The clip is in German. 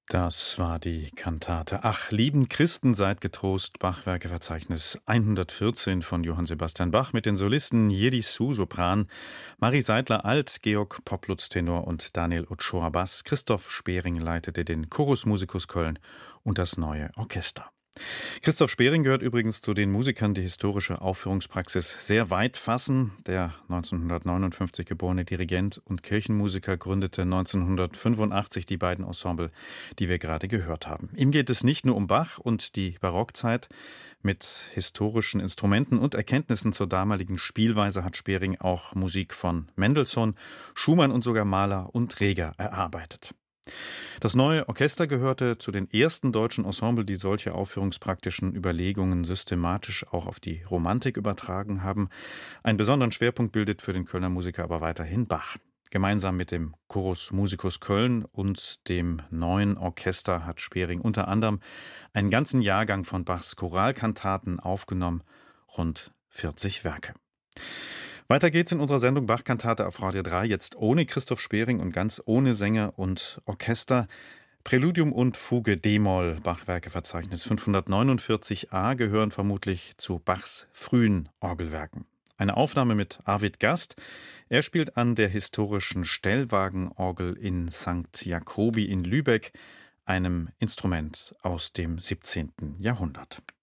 Das war die Kantate „Ach, lieben Christen, seid getrost", Bachwerkeverzeichnis 114 von Johann Sebastian Bach mit den Solisten Yedis Su Sopran, Marie Seidler Alt, Georg Poplutz Tenor und Daniel Ochoa Bass. Christoph Spering leitete den Chorus Musicus Köln und das Neue Orchester. Christoph Spering gehört übrigens zu den Musikern, die historische Aufführungspraxis sehr weit fassen. Der 1959 geborene Dirigent und Kirchenmusiker gründete 1985 die beiden Ensemble, die wir gerade gehört haben. Ihm geht es nicht nur um Bach und die Barockzeit. Mit historischen Instrumenten und Erkenntnissen zur damaligen Spielweise hat Spering auch Musik von Mendelssohn, Schumann und sogar Mahler und Reger erarbeitet. Das Neue Orchester gehörte zu den ersten deutschen Ensemble, die solche aufführungspraktischen Überlegungen systematisch auch auf die Romantik übertragen haben. Einen besonderen Schwerpunkt bildet für den Kölner Musiker aber weiterhin Bach. Gemeinsam mit dem Chorus Musicus Köln und dem Neuen Orchester hat Spering unter anderem einen ganzen Jahrgang von Bachs Choralkantaten aufgenommen, rund 40 Werke. Weiter geht's in unserer Sendung Bachkantate auf Radio 3, jetzt ohne Christoph Spering und ganz ohne Sänger und Orchester. Präludium und Fuge d-Moll, Bachwerkeverzeichnis 549a, gehören vermutlich zu Bachs frühen Orgelwerken. Eine Aufnahme mit Arvid Gast. Er spielt an der historischen Stellwagenorgel in St. Jacobi in Lübeck, einem Instrument aus dem 17. Jahrhundert.